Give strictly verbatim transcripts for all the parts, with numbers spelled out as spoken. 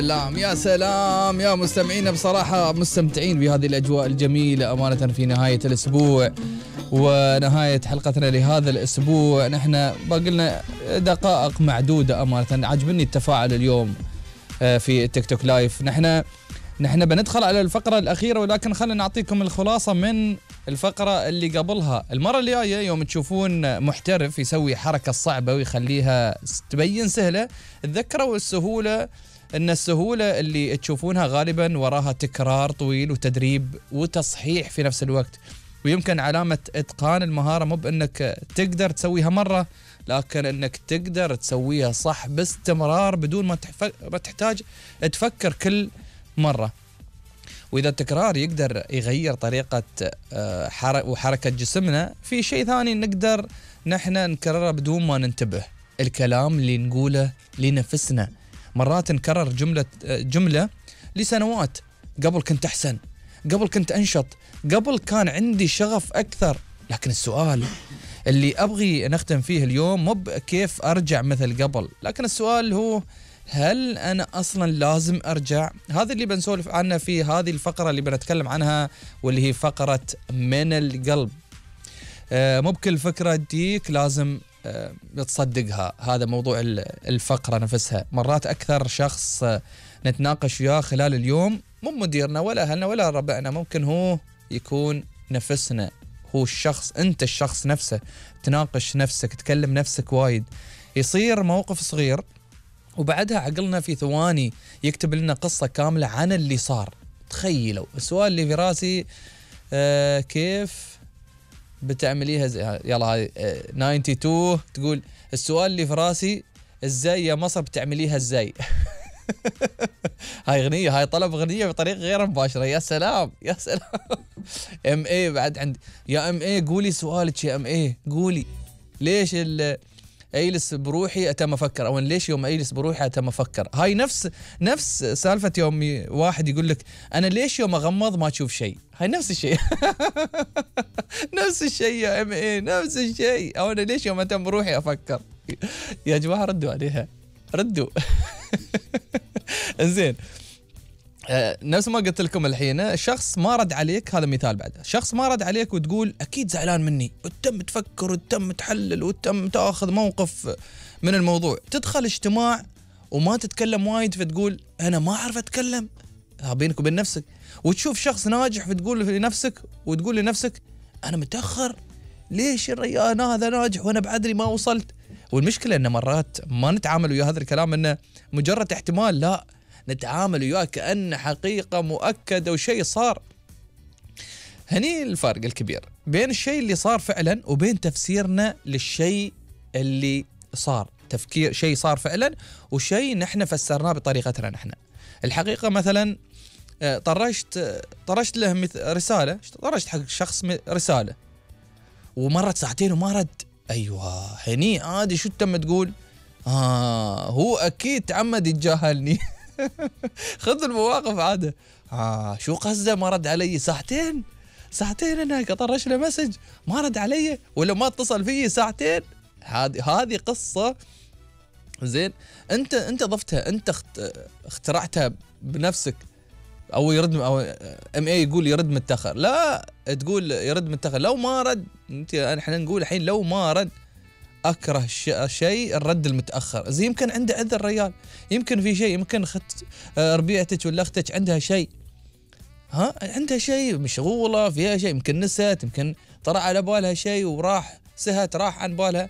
سلام يا سلام يا مستمعين، بصراحة مستمتعين بهذه الأجواء الجميلة أمانة في نهاية الأسبوع ونهاية حلقتنا لهذا الأسبوع. نحن باقلنا دقائق معدودة أمانة. عجبني التفاعل اليوم في التيك توك لايف. نحن نحن بندخل على الفقرة الأخيرة، ولكن خلينا نعطيكم الخلاصة من الفقرة اللي قبلها. المرة اللي جاية يوم تشوفون محترف يسوي حركة صعبة ويخليها تبين سهلة، تذكروا السهولة، ان السهولة اللي تشوفونها غالبا وراها تكرار طويل وتدريب وتصحيح في نفس الوقت. ويمكن علامة اتقان المهارة مو بانك تقدر تسويها مرة، لكن انك تقدر تسويها صح باستمرار بدون ما تحتاج تفكر كل مرة. واذا التكرار يقدر يغير طريقة وحركة جسمنا، في شيء ثاني نقدر نحن نكرره بدون ما ننتبه. الكلام اللي نقوله لنفسنا. مرات نكرر جملة جملة لسنوات. قبل كنت أحسن، قبل كنت أنشط، قبل كان عندي شغف أكثر. لكن السؤال اللي أبغي نختم فيه اليوم مو كيف أرجع مثل قبل، لكن السؤال هو هل أنا أصلا لازم أرجع؟ هذا اللي بنسولف عنه في هذه الفقرة اللي بنتكلم عنها، واللي هي فقرة من القلب. آه مو بكل فكرة تجيك لازم أه تصدقها. هذا موضوع الفقرة نفسها. مرات أكثر شخص نتناقش وياه خلال اليوم مو مديرنا ولا أهلنا ولا ربعنا، ممكن هو يكون نفسنا، هو الشخص، أنت الشخص نفسه. تناقش نفسك، تكلم نفسك وايد. يصير موقف صغير وبعدها عقلنا في ثواني يكتب لنا قصة كاملة عن اللي صار. تخيلوا السؤال اللي في راسي، أه كيف بتعمليها زي يلا هاي اثنين وتسعين تقول السؤال اللي في راسي ازاي يا مصر بتعمليها ازاي. هاي اغنيه، هاي طلب اغنيه بطريقه غير مباشره. يا سلام يا سلام. ام اي بعد عندي. يا ام اي قولي سؤالك يا ام اي، قولي ليش اجلس بروحي اتم افكر، او ليش يوم اجلس بروحي اتم افكر. هاي نفس نفس سالفه يوم واحد يقول لك انا ليش يوم اغمض ما اشوف شيء. هاي نفس الشيء. نفس الشيء يا ام اي، نفس الشيء. او انا ليش يوم اتم بروحي افكر. يا جماعه ردوا عليها، ردوا. انزين، آه نفس ما قلت لكم الحين، الشخص ما رد عليك، هذا مثال بعد. شخص ما رد عليك وتقول اكيد زعلان مني، وتم تفكر وتم تحلل وتم تاخذ موقف من الموضوع. تدخل اجتماع وما تتكلم وايد فتقول انا ما اعرف اتكلم، بينك وبين نفسك. وتشوف شخص ناجح فتقول لنفسك وتقول لنفسك انا متاخر، ليش الريان هذا ناجح وانا بعدني ما وصلت. والمشكله ان مرات ما نتعامل ويا هذا الكلام انه مجرد احتمال، لا، نتعامل وياه كأن حقيقة مؤكدة وشيء صار. هني الفرق الكبير بين الشيء اللي صار فعلا وبين تفسيرنا للشيء اللي صار. تفكير شيء صار فعلا وشيء نحن فسرناه بطريقتنا نحن. الحقيقة مثلا طرشت طرشت له رسالة، طرشت حق شخص رسالة ومرت ساعتين وما رد. أيوة هني عادي شو تم تقول آه هو أكيد تعمد يتجاهلني. خذ المواقف عادة. آه شو قصده ما رد علي ساعتين ساعتين أنا أطرش له مسج ما رد علي، ولا ما اتصل فيي ساعتين. هذه هذه قصة. زين، أنت أنت ضفتها، أنت اخترعتها بنفسك. أو يرد، أو ام اي يقول يرد متأخر، لا تقول يرد متأخر. لو ما رد، أنت احنا نقول الحين لو ما رد. أكره شيء الرد المتأخر. زي يمكن عنده عذر ريال، يمكن في شيء، يمكن خت ربيعتك ولا أختك عندها شيء، ها عندها شيء مشغولة فيها شيء، يمكن نسيت، يمكن طرأ على بالها شيء وراح سهت راح عن بالها.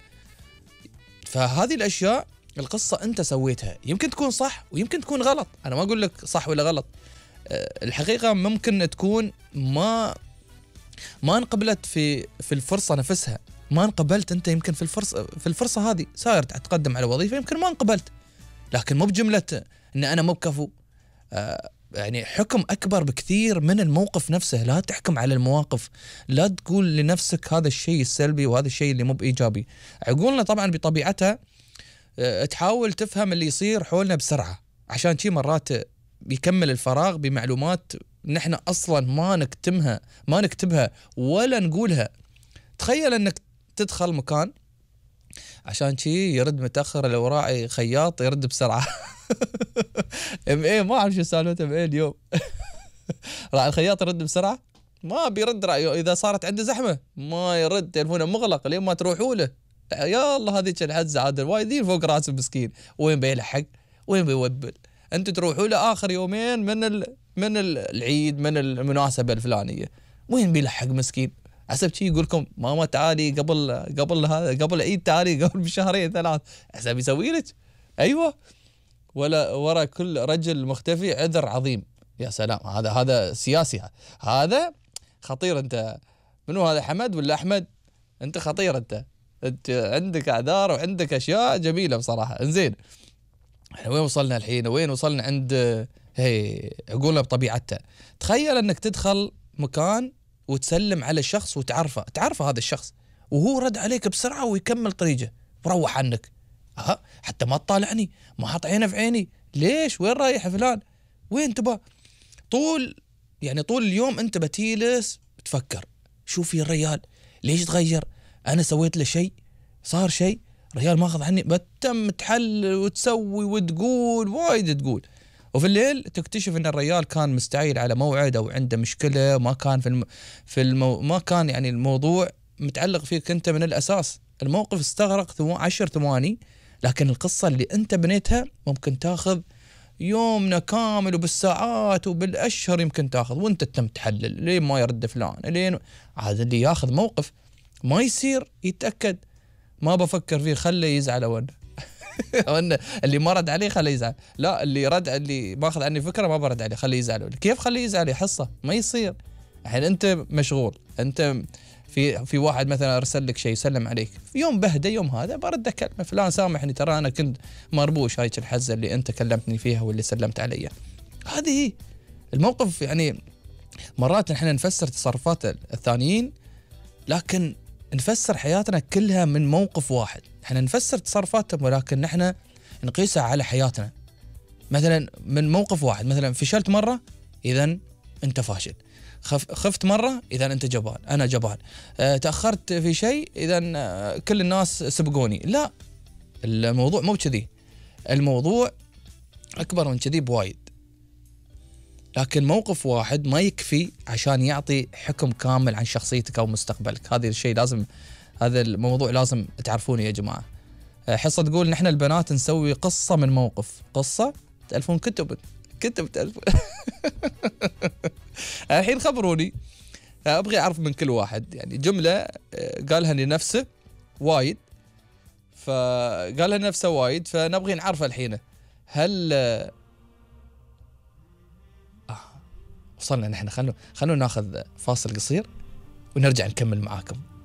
فهذه الأشياء القصة أنت سويتها، يمكن تكون صح ويمكن تكون غلط. أنا ما أقول لك صح ولا غلط. الحقيقة ممكن تكون ما ما انقبلت في في الفرصة نفسها. ما انقبلت انت يمكن في الفرصه في الفرصه هذه، صاير تقدم على وظيفه يمكن ما انقبلت، لكن مو بجمله ان انا مو بكفو. آه يعني حكم اكبر بكثير من الموقف نفسه. لا تحكم على المواقف، لا تقول لنفسك هذا الشيء السلبي وهذا الشيء اللي مو بايجابي. عقولنا طبعا بطبيعتها آه تحاول تفهم اللي يصير حولنا بسرعه، عشان شي مرات بيكمل الفراغ بمعلومات نحن اصلا ما نكتمها ما نكتبها ولا نقولها. تخيل انك تدخل مكان عشان شي يرد متأخر، لو راعي خياط يرد بسرعة. ام اي ما اعرف شو سالفه ام اي اليوم. راح الخياط يرد بسرعه؟ ما بيرد رأيه. اذا صارت عنده زحمه ما يرد، تلفونه مغلق لين ما تروحوا له. يا الله هذيك الحزه عاد الوايدين فوق راس المسكين، وين بيلحق؟ وين بيوبل؟ انتم تروحوا له اخر يومين من ال... من العيد، من المناسبه الفلانيه، وين بيلحق مسكين؟ حسب شي يقول لكم ماما تعالي قبل قبل هذا قبل العيد، تعالي قبل بشهرين ثلاث، حسب يسوي لك. ايوه، ولا ورا كل رجل مختفي عذر عظيم. يا سلام، هذا هذا سياسي، هذا خطير. انت منو هذا، حمد ولا احمد؟ انت خطير، انت انت عندك اعذار وعندك اشياء جميله بصراحه. انزين، احنا وين وصلنا الحين؟ وين وصلنا عند هي عقولنا بطبيعتها. تخيل انك تدخل مكان وتسلم على شخص وتعرفه، تعرفه هذا الشخص، وهو رد عليك بسرعه ويكمل طريقه وروح عنك. ها، حتى ما تطالعني، ما حط عينه في عيني. ليش؟ وين رايح فلان؟ وين تبى؟ طول يعني طول اليوم انت بتيلس تفكر شو في الريال، ليش تغير؟ انا سويت له شيء؟ صار شيء؟ ريال ماخذ عني؟ بتم تحلل وتسوي وتقول وايد تقول. وفي الليل تكتشف ان الريال كان مستعجل على موعد او عنده مشكله، ما كان في الم... في المو... ما كان يعني الموضوع متعلق فيك انت من الاساس. الموقف استغرق ثم... عشر ثواني، لكن القصه اللي انت بنيتها ممكن تاخذ يومنا كامل وبالساعات وبالاشهر، يمكن تاخذ وانت تم تحلل لين ما يرد فلان. لين عاد اللي ياخذ موقف ما يصير يتاكد، ما بفكر فيه خله يزعل. او انه اللي ما رد عليه خليه يزعل، لا اللي رد اللي ماخذ عني فكره ما برد عليه خليه يزعل. كيف خليه يزعل؟ يحصه ما يصير. الحين انت مشغول، انت في في واحد مثلا ارسل لك شيء سلم عليك في يوم بهدى، يوم هذا برد اكلمه فلان سامحني ترى انا كنت مربوش هايك الحزه اللي انت كلمتني فيها واللي سلمت علي. هذه هي الموقف. يعني مرات احنا نفسر تصرفات الثانيين، لكن نفسر حياتنا كلها من موقف واحد. احنا نفسر تصرفاتهم ولكن نحن نقيسها على حياتنا. مثلا من موقف واحد، مثلا فشلت مرة اذا انت فاشل، خف خفت مرة اذا انت جبان، انا جبان، اه تأخرت في شيء اذا اه كل الناس سبقوني. لا، الموضوع مو كذي، الموضوع اكبر من كذي بوايد. لكن موقف واحد ما يكفي عشان يعطي حكم كامل عن شخصيتك او مستقبلك. هذا الشيء لازم، هذا الموضوع لازم تعرفونه يا جماعه. حصه تقول نحن البنات نسوي قصه من موقف، قصه تالفون كتب كتب تالفون. الحين خبروني، ابغي اعرف من كل واحد يعني جمله قالها لنفسه وايد، فقالها لنفسه وايد، فنبغي نعرف الحين هل وصلنا نحن. خلونا خلونا ناخذ فاصل قصير ونرجع نكمل معاكم.